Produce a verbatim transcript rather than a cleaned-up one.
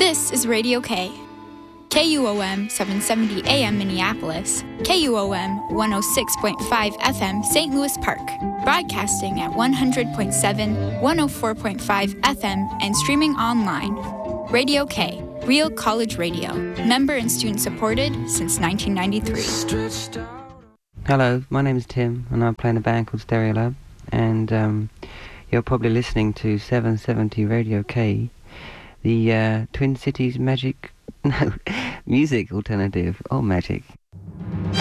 This is Radio K. K U O M seven seventy A M Minneapolis, K U O M one oh six point five F M Saint Louis Park, broadcasting at one hundred point seven, one oh four point five F M and streaming online. Radio K, real college radio, member and student supported since nineteen ninety-three. Hello, my name is Tim and I play in a band called Stereolab, and um, you're probably listening to seven seventy Radio K, the uh, Twin Cities magic, no, music alternative, or magic.